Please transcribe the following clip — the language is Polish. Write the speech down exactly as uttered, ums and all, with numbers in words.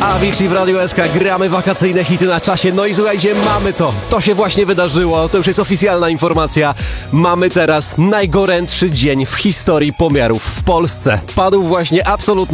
Avicii w Radiu S K, gramy wakacyjne hity na czasie. No i słuchajcie, mamy to. To się właśnie wydarzyło. To już jest oficjalna informacja. Mamy teraz najgorętszy dzień w historii pomiarów w Polsce. Padł właśnie absolutny